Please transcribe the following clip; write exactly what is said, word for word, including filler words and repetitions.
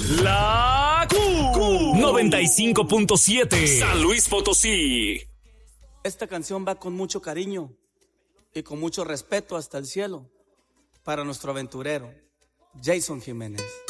La Q noventa y cinco punto siete San Luis Potosí. Esta canción va con mucho cariño y con mucho respeto hasta el cielo para nuestro aventurero, Jason Jiménez.